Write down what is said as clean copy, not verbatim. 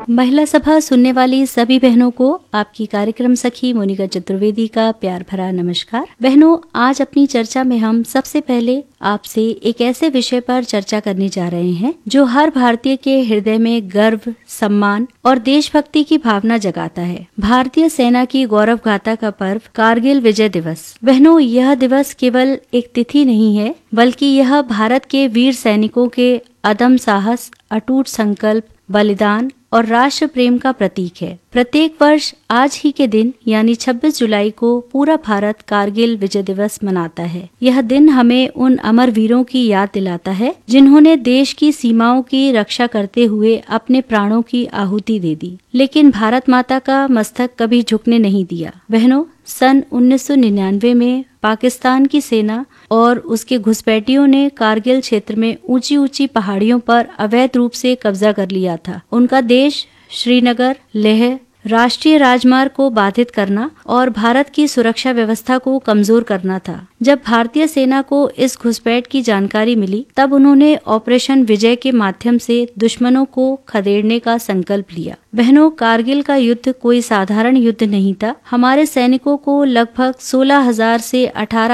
महिला सभा सुनने वाली सभी बहनों को आपकी कार्यक्रम सखी मोनिका चतुर्वेदी का प्यार भरा नमस्कार। बहनों, आज अपनी चर्चा में हम सबसे पहले आपसे एक ऐसे विषय पर चर्चा करने जा रहे हैं जो हर भारतीय के हृदय में गर्व, सम्मान और देशभक्ति की भावना जगाता है। भारतीय सेना की गौरव गाथा का पर्व कारगिल विजय दिवस। बहनों, यह दिवस केवल एक तिथि नहीं है, बल्कि यह भारत के वीर सैनिकों के अदम्य साहस, अटूट संकल्प, बलिदान और राष्ट्र प्रेम का प्रतीक है। प्रत्येक वर्ष आज ही के दिन यानी 26 जुलाई को पूरा भारत कारगिल विजय दिवस मनाता है। यह दिन हमें उन अमर वीरों की याद दिलाता है जिन्होंने देश की सीमाओं की रक्षा करते हुए अपने प्राणों की आहुति दे दी, लेकिन भारत माता का मस्तक कभी झुकने नहीं दिया। बहनों, सन 1999 में पाकिस्तान की सेना और उसके घुसपैठियों ने कारगिल क्षेत्र में ऊंची ऊंची पहाड़ियों पर अवैध रूप से कब्जा कर लिया था। उनका देश श्रीनगर, लेह, राष्ट्रीय राजमार्ग को बाधित करना और भारत की सुरक्षा व्यवस्था को कमजोर करना था। जब भारतीय सेना को इस घुसपैठ की जानकारी मिली, तब उन्होंने ऑपरेशन विजय के माध्यम से दुश्मनों को खदेड़ने का संकल्प लिया। बहनों, कारगिल का युद्ध कोई साधारण युद्ध नहीं था। हमारे सैनिकों को लगभग 16,000 से 18